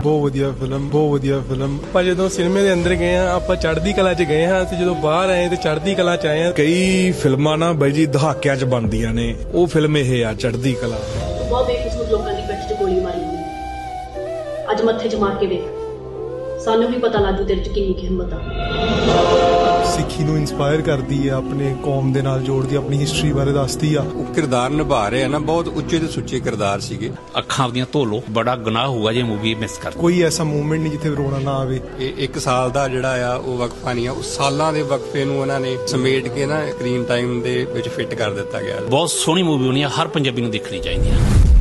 ਬਹੁਤ ਵਧੀਆ ਫਿਲਮ। ਆਪਾਂ ਜਦੋਂ ਸਿਨੇਮੇ ਦੇ ਅੰਦਰ ਗਏ ਆ, ਆਪਾਂ ਚੜ੍ਹਦੀ ਕਲਾ 'ਚ ਗਏ ਹਾਂ, ਤੇ ਜਦੋਂ ਬਾਹਰ ਆਏ ਤੇ ਚੜ੍ਹਦੀ ਕਲਾ 'ਚ ਆਏ ਆ। ਕਈ ਫਿਲਮਾਂ ਨਾ ਬਾਈ ਜੀ ਦਹਾਕਿਆਂ 'ਚ ਬਣਦੀਆਂ ਨੇ, ਉਹ ਫਿਲਮ ਇਹ ਆ ਚੜ੍ਹਦੀ ਕਲਾ। ਬਹੁਤ ਬੇਕਸੂਰ ਲੋਕਾਂ ਦੀ ਪਿੱਠ 'ਚ ਗੋਲੀ ਮਾਰੀ ਗਈ, ਅੱਜ ਮੱਥੇ 'ਚ ਮਾਰ ਕੇ ਵੇਖ, ਸਾਨੂੰ ਵੀ ਪਤਾ ਲੱਗੂ ਤੇਰੇ 'ਚ ਕਿੰਨੀ ਹਿੰਮਤ ਆ। ਸਿੱਖੀ ਨੂੰ ਇਨਸਪਾਇਰ ਕਰਦੀ ਆ, ਆਪਣੇ ਕੌਮ ਦੇ ਨਾਲ ਜੋੜਦੀ, ਆਪਣੀ ਹਿਸਟਰੀ ਬਾਰੇ ਦੱਸਦੀ ਆ। ਉਹ ਕਿਰਦਾਰ ਨਿਭਾ ਰਹੇ ਆ ਨਾ, ਬਹੁਤ ਉੱਚੇ ਤੇ ਸੁੱਚੇ ਕਿਰਦਾਰ ਸੀਗੇ। ਅੱਖਾਂ ਆਪਣੀਆਂ ਧੋ ਲੋ, ਬੜਾ ਗੁਨਾਹ ਹੋਊਗਾ ਜੇ ਮੂਵੀ ਮਿਸ ਕਰ। ਕੋਈ ਐਸਾ ਮੂਵਮੈਂਟ ਨਹੀਂ ਜਿੱਥੇ ਰੋਣਾ ਨਾ ਆਵੇ। ਇਹ 1 ਸਾਲ ਦਾ ਜਿਹੜਾ ਆ ਉਹ ਵਕਫਾ ਨਹੀਂ ਆ, ਉਹ ਸਾਲਾਂ ਦੇ ਵਕਫੇ ਨੂੰ ਉਹਨਾਂ ਨੇ ਸਮੇਟ ਕੇ ਨਾ ਸਕਰੀਨ ਟਾਈਮ ਦੇ ਵਿੱਚ ਫਿੱਟ ਕਰ ਦਿੱਤਾ ਗਿਆ। ਬਹੁਤ ਸੋਹਣੀ ਮੂਵੀ ਹੋਣੀ ਆ, ਹਰ ਪੰਜਾਬੀ ਨੂੰ ਦੇਖਣੀ ਚਾਹੀਦੀ ਆ।